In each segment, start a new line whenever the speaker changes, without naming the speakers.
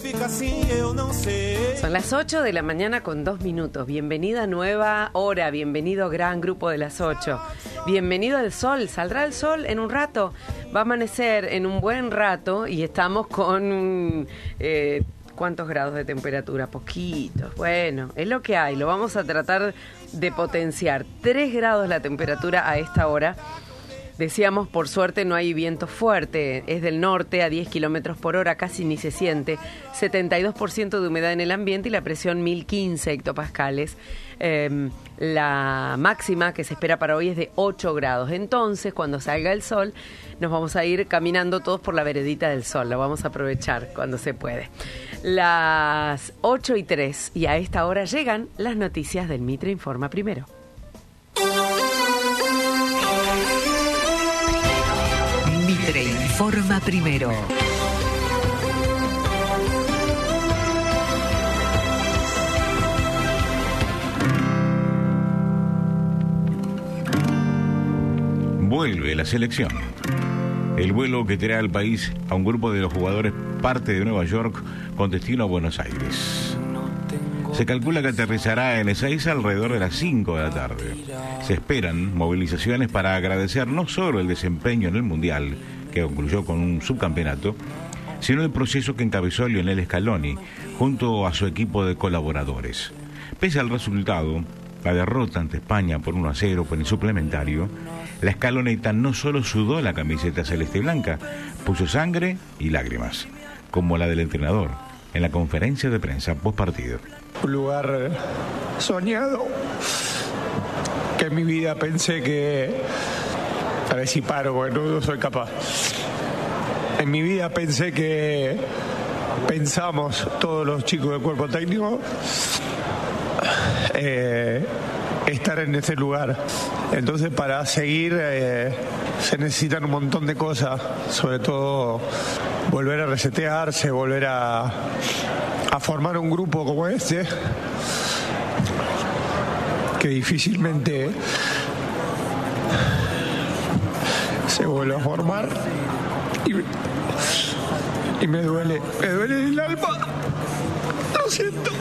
Son las 8 de la mañana con 2 minutos. Bienvenida nueva hora, bienvenido gran grupo de las 8. Bienvenido al sol, saldrá el sol en un rato, va a amanecer en un buen rato y estamos con ¿cuántos grados de temperatura? Poquitos. Bueno, es lo que hay, lo vamos a tratar de potenciar. 3 grados la temperatura a esta hora. Decíamos, por suerte no hay viento fuerte, es del norte a 10 kilómetros por hora, casi ni se siente, 72% de humedad en el ambiente y la presión 1015 hectopascales. La máxima que se espera para hoy es de 8 grados. Entonces, cuando salga el sol, nos vamos a ir caminando todos por la veredita del sol, lo vamos a aprovechar cuando se puede. Las 8:03 y a esta hora llegan las noticias del Mitre Informa Primero.
Mitre Informa Primero.
Vuelve la selección. El vuelo que trae al país a un grupo de los jugadores parte de Nueva York con destino a Buenos Aires. Se calcula que aterrizará en Ezeiza alrededor de las 5 de la tarde. Se esperan movilizaciones para agradecer no solo el desempeño en el Mundial, que concluyó con un subcampeonato, sino el proceso que encabezó Lionel Scaloni junto a su equipo de colaboradores. Pese al resultado, la derrota ante España por 1-0 por el suplementario, la escaloneta no solo sudó la camiseta celeste y blanca, puso sangre y lágrimas, como la del entrenador en la conferencia de prensa postpartido.
Un lugar soñado, que en mi vida pensé que... A ver si paro, porque no soy capaz. En mi vida pensé que... Pensamos todos los chicos del cuerpo técnico estar en ese lugar. Entonces, para seguir se necesitan un montón de cosas, sobre todo volver a resetearse, volver a formar un grupo como este, que difícilmente se vuelve a formar, y me duele el alma, lo siento.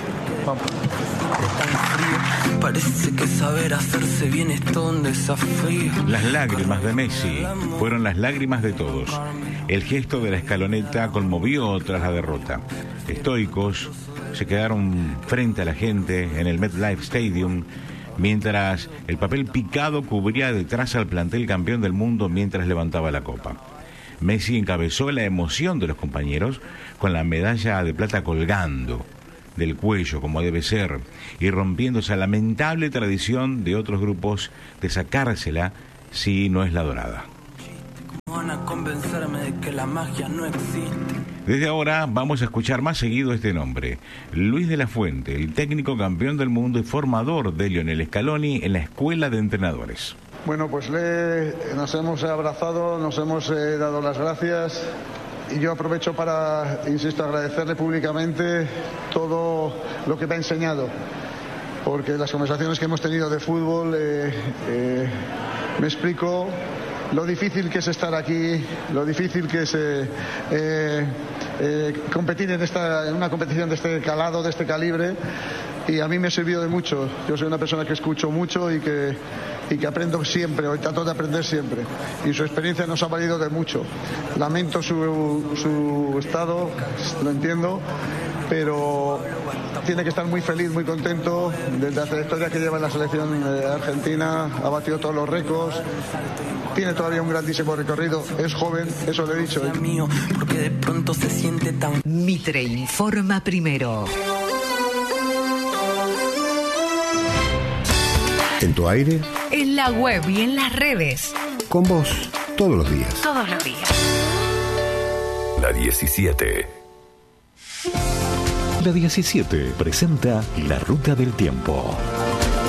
Parece que saber hacerse bien es todo un desafío.
Las lágrimas de Messi fueron las lágrimas de todos. El gesto de la escaloneta conmovió tras la derrota. Estoicos se quedaron frente a la gente en el MetLife Stadium, mientras el papel picado cubría detrás al plantel campeón del mundo mientras levantaba la copa. Messi encabezó la emoción de los compañeros con la medalla de plata colgando del cuello como debe ser y rompiendo esa lamentable tradición de otros grupos de sacársela si no es la dorada.
Van a convencerme de que la magia no existe.
Desde ahora vamos a escuchar más seguido este nombre: Luis de la Fuente, el técnico campeón del mundo y formador de Lionel Scaloni en la escuela de entrenadores.
Bueno, pues nos hemos abrazado, nos hemos dado las gracias. Y yo aprovecho para, insisto, agradecerle públicamente todo lo que me ha enseñado, porque las conversaciones que hemos tenido de fútbol me explico lo difícil que es estar aquí, lo difícil que es competir en una competición de este calado, de este calibre, y a mí me ha servido de mucho. Yo soy una persona que escucho mucho y que aprendo siempre, o trato de aprender siempre, y su experiencia nos ha valido de mucho. Lamento su estado, lo entiendo, pero tiene que estar muy feliz, muy contento de la trayectoria que lleva en la selección argentina. Ha batido todos los récords, tiene todavía un grandísimo recorrido, es joven, eso le he dicho.
Porque de pronto se siente tan...
Mitre Informa Primero.
¿En tu aire?
En la web y en las redes.
Con vos, todos los días.
Todos los días.
La 17.
La 17 presenta La Ruta del Tiempo.